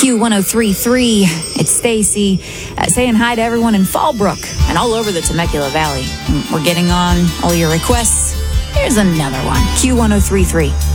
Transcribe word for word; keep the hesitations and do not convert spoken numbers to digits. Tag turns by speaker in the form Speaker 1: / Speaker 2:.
Speaker 1: Q one oh three point three, it's Stacy uh, saying hi to everyone in Fallbrook and all over the Temecula Valley. We're getting on all your requests. Here's another one, Q one oh three point three.